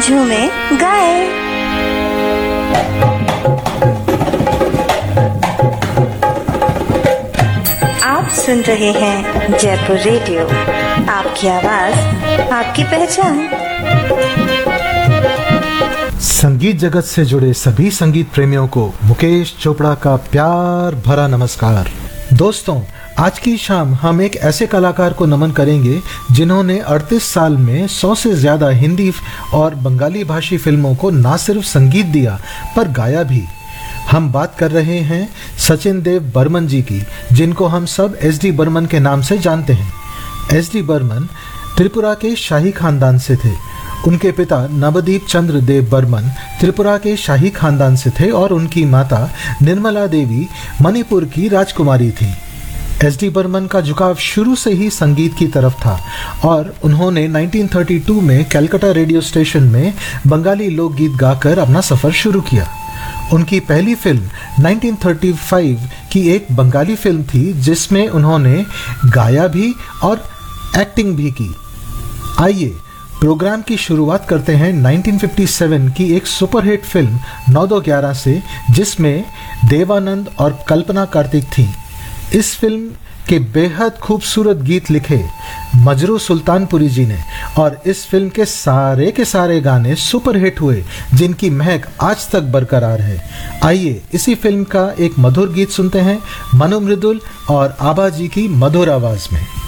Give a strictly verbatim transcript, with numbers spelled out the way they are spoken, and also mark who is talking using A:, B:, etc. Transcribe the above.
A: झूमे गाए। आप सुन रहे हैं जयपुर रेडियो, आपकी आवाज आपकी पहचान।
B: संगीत जगत से जुड़े सभी संगीत प्रेमियों को मुकेश चोपड़ा का प्यार भरा नमस्कार। दोस्तों, आज की शाम हम एक ऐसे कलाकार को नमन करेंगे जिन्होंने अड़तीस साल में सौ से ज्यादा हिंदी और बंगाली भाषी फिल्मों को ना सिर्फ संगीत दिया पर गाया भी। हम बात कर रहे हैं सचिन देव बर्मन जी की, जिनको हम सब एस डी बर्मन के नाम से जानते हैं। एस डी बर्मन त्रिपुरा के शाही खानदान से थे। उनके पिता नवदीप चंद्र देव बर्मन त्रिपुरा के शाही खानदान से थे और उनकी माता निर्मला देवी मणिपुर की राजकुमारी थी। एस डी बर्मन का झुकाव शुरू से ही संगीत की तरफ था और उन्होंने उन्नीस सौ बत्तीस में कलकत्ता रेडियो स्टेशन में बंगाली लोकगीत गाकर अपना सफर शुरू किया। उनकी पहली फिल्म उन्नीस सौ पैंतीस की एक बंगाली फिल्म थी जिसमें उन्होंने गाया भी और एक्टिंग भी की। आइए प्रोग्राम की शुरुआत करते हैं उन्नीस सौ सत्तावन की एक सुपरहिट फिल्म नौ दो ग्यारह से, जिसमें देवानंद और कल्पना कार्तिक थी। इस फिल्म के बेहद खूबसूरत गीत लिखे मजरू सुल्तानपुरी जी ने और इस फिल्म के सारे के सारे गाने सुपरहिट हुए, जिनकी महक आज तक बरकरार है। आइए इसी फिल्म का एक मधुर गीत सुनते हैं मनु मृदुल और आभा जी की मधुर आवाज में।